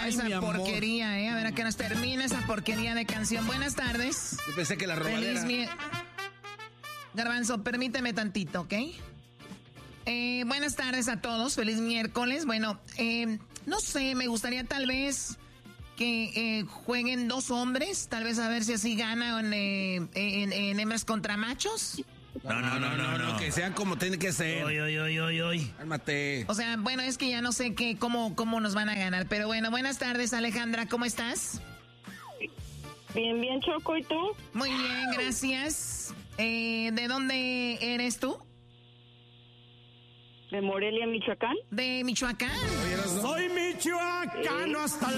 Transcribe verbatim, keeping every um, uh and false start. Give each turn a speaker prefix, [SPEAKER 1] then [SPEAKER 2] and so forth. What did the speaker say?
[SPEAKER 1] Ay, esa porquería, ¿eh? A ver a qué nos termina esa porquería de canción. Buenas tardes.
[SPEAKER 2] Yo pensé que la robadera.
[SPEAKER 1] Feliz mi... Garbanzo, permíteme tantito, ¿ok? Eh, buenas tardes a todos. Feliz miércoles. Bueno, eh, no sé, me gustaría tal vez que eh, jueguen dos hombres. Tal vez a ver si así ganan eh, en, en hembras contra machos.
[SPEAKER 2] No, no, no, no, no, que sean como tienen que ser.
[SPEAKER 3] Oy, oy, oy, oy, oy.
[SPEAKER 2] Cálmate.
[SPEAKER 1] O sea, bueno, es que ya no sé qué, cómo, cómo nos van a ganar. Pero bueno, buenas tardes, Alejandra, ¿cómo estás?
[SPEAKER 4] Bien, bien, Choco, ¿y tú?
[SPEAKER 1] Muy bien, gracias. Eh, ¿De dónde eres tú?
[SPEAKER 4] De Morelia, Michoacán.
[SPEAKER 1] De Michoacán.
[SPEAKER 3] Soy michoacano hasta el